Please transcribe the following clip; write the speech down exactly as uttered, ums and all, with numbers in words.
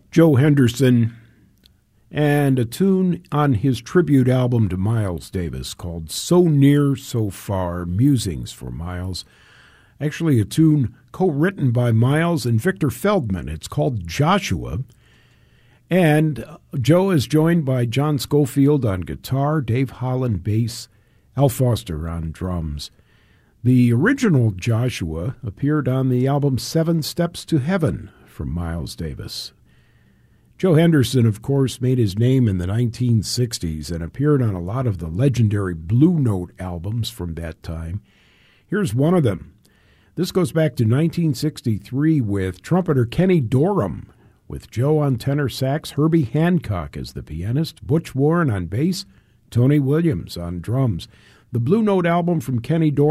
Joe Henderson, and a tune on his tribute album to Miles Davis called So Near, So Far, Musings for Miles. Actually, a tune co-written by Miles and Victor Feldman. It's called Joshua. And Joe is joined by John Schofield on guitar, Dave Holland bass, Al Foster on drums. The original Joshua appeared on the album Seven Steps to Heaven from Miles Davis. Joe Henderson, of course, made his name in the nineteen sixties and appeared on a lot of the legendary Blue Note albums from that time. Here's one of them. This goes back to nineteen sixty-three with trumpeter Kenny Dorham, with Joe on tenor sax, Herbie Hancock as the pianist, Butch Warren on bass, Tony Williams on drums. The Blue Note album from Kenny Dorham